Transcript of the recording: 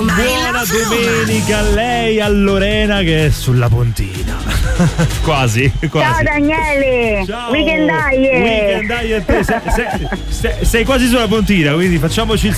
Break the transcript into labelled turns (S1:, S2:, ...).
S1: buona domenica a lei, a Lorena che è sulla pontina. quasi.
S2: Ciao Daniele.
S1: Ciao.
S2: Weekend
S1: Weekend dai a te. Sei quasi sulla pontina, quindi facciamoci il